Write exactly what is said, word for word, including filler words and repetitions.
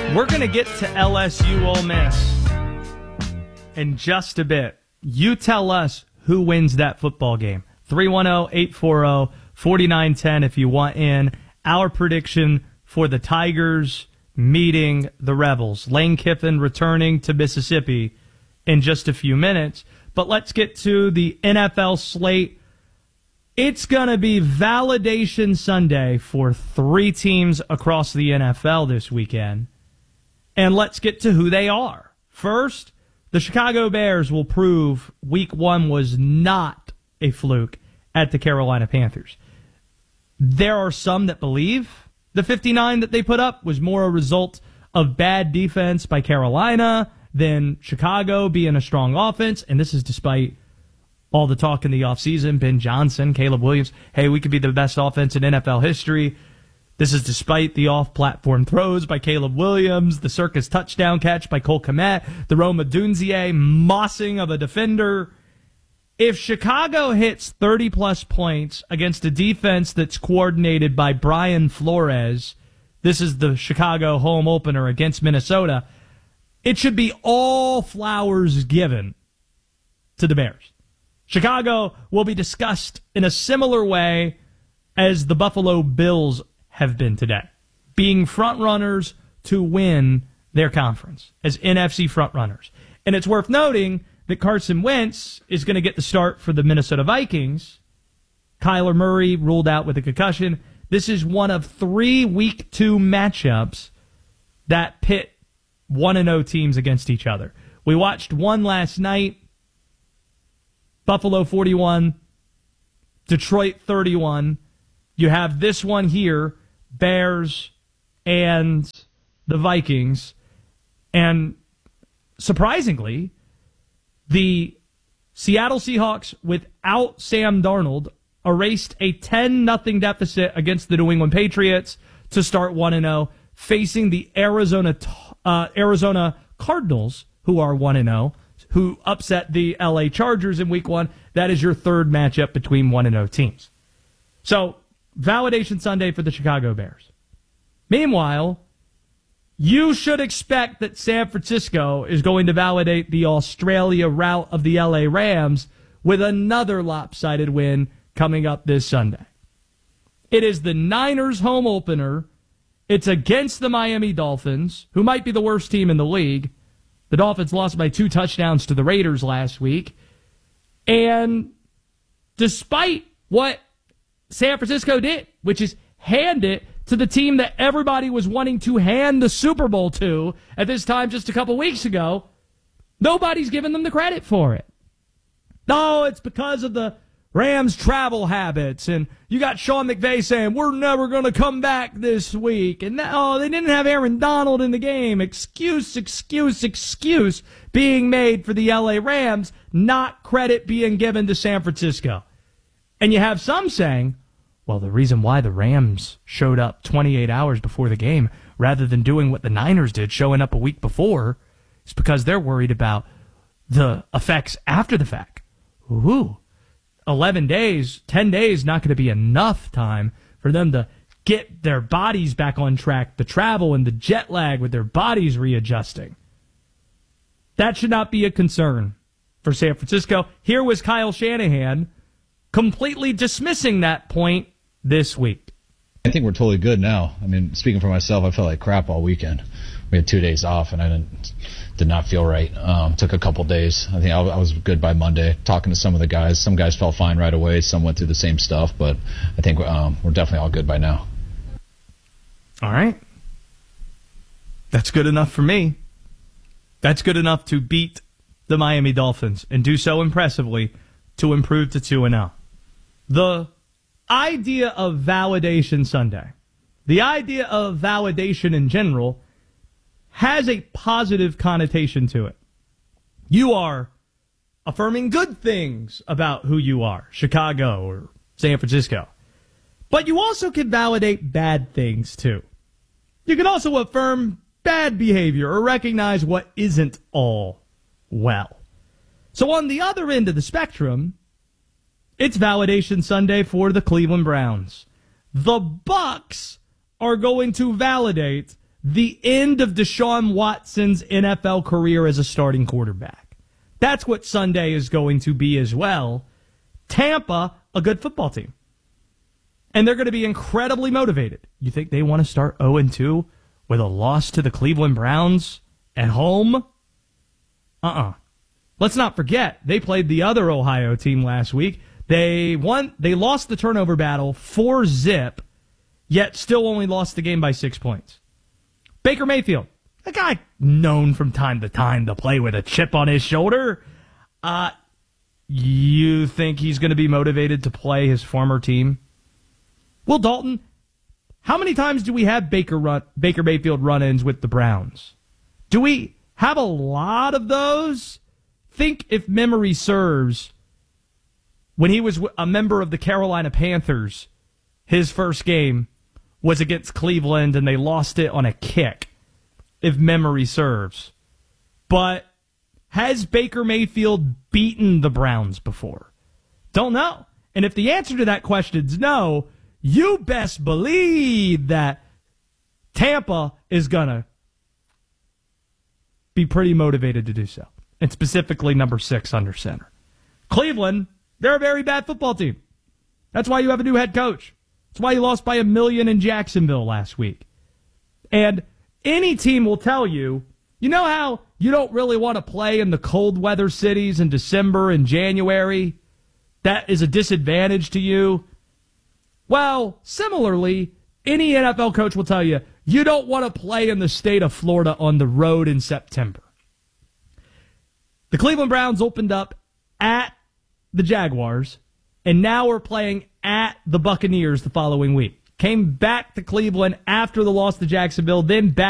We're going to get to L S U Ole Miss in just a bit. You tell us who wins that football game. three one zero, eight four zero, four nine one zero if you want in. Our prediction for the Tigers meeting the Rebels. Lane Kiffin returning to Mississippi in just a few minutes. But let's get to the N F L slate. It's going to be Validation Sunday for three teams across the N F L this weekend. And let's get to who they are. First, the Chicago Bears will prove week one was not a fluke at the Carolina Panthers. There are some that believe the fifty-nine that they put up was more a result of bad defense by Carolina than Chicago being a strong offense. And this is despite all the talk in the offseason. Ben Johnson, Caleb Williams, hey, we could be the best offense in N F L history. This is despite the off-platform throws by Caleb Williams, the circus touchdown catch by Cole Kmet, the Rome Odunze mossing of a defender. If Chicago hits thirty-plus points against a defense that's coordinated by Brian Flores, this is the Chicago home opener against Minnesota, it should be all flowers given to the Bears. Chicago will be discussed in a similar way as the Buffalo Bills have been today, being frontrunners to win their conference as N F C frontrunners. And it's worth noting that Carson Wentz is going to get the start for the Minnesota Vikings. Kyler Murray ruled out with a concussion. This is one of three week two matchups that pit one and oh teams against each other. We watched one last night. Buffalo forty-one, Detroit thirty-one. You have this one here, Bears and the Vikings. And surprisingly, the Seattle Seahawks, without Sam Darnold, erased a ten nothing deficit against the New England Patriots to start one and oh, facing the Arizona uh, Arizona Cardinals, who are one and oh, who upset the L A Chargers in week one. That is your third matchup between one and oh teams. So, Validation Sunday for the Chicago Bears. Meanwhile, you should expect that San Francisco is going to validate the Australia route of the L A Rams with another lopsided win coming up this Sunday. It is the Niners home opener. It's against the Miami Dolphins, who might be the worst team in the league. The Dolphins lost by two touchdowns to the Raiders last week. And despite what San Francisco did, which is hand it to the team that everybody was wanting to hand the Super Bowl to at this time just a couple weeks ago, nobody's giving them the credit for it. No, it's because of the Rams' travel habits, and you got Sean McVay saying, we're never going to come back this week, and oh, they didn't have Aaron Donald in the game. Excuse, excuse, excuse being made for the L A Rams, not credit being given to San Francisco. And you have some saying, well, the reason why the Rams showed up twenty-eight hours before the game rather than doing what the Niners did, showing up a week before, is because they're worried about the effects after the fact. Ooh, eleven days, ten days, not going to be enough time for them to get their bodies back on track, the travel and the jet lag with their bodies readjusting. That should not be a concern for San Francisco. Here was Kyle Shanahan completely dismissing that point this week. I think we're totally good now. I mean, speaking for myself, I felt like crap all weekend. We had two days off, and I didn't, did not feel right. Um, took a couple days. I think I, I was good by Monday. Talking to some of the guys, some guys felt fine right away. Some went through the same stuff, but I think um, we're definitely all good by now. All right. That's good enough for me. That's good enough to beat the Miami Dolphins and do so impressively to improve to two and oh. The idea of Validation Sunday, the idea of validation in general, has a positive connotation to it. You are affirming good things about who you are, Chicago or San Francisco. But you also can validate bad things, too. You can also affirm bad behavior or recognize what isn't all well. So on the other end of the spectrum, it's Validation Sunday for the Cleveland Browns. The Bucs are going to validate the end of Deshaun Watson's N F L career as a starting quarterback. That's what Sunday is going to be as well. Tampa, a good football team. And they're going to be incredibly motivated. You think they want to start oh and two with a loss to the Cleveland Browns at home? Uh-uh. Let's not forget, they played the other Ohio team last week. They won. They lost the turnover battle four zip, yet still only lost the game by six points. Baker Mayfield, a guy known from time to time to play with a chip on his shoulder. Uh, you think he's going to be motivated to play his former team? Will Dalton, how many times do we have Baker run, Baker Mayfield run-ins with the Browns? Do we have a lot of those? Think, if memory serves, when he was a member of the Carolina Panthers, his first game was against Cleveland, and they lost it on a kick, if memory serves. But has Baker Mayfield beaten the Browns before? Don't know. And if the answer to that question is no, you best believe that Tampa is going to be pretty motivated to do so. And specifically number six under center. Cleveland, they're a very bad football team. That's why you have a new head coach. That's why you lost by a million in Jacksonville last week. And any team will tell you, you know how you don't really want to play in the cold weather cities in December and January? That is a disadvantage to you. Well, similarly, any N F L coach will tell you, you don't want to play in the state of Florida on the road in September. The Cleveland Browns opened up at the Jaguars, and now we're playing at the Buccaneers the following week. Came back to Cleveland after the loss to Jacksonville, then back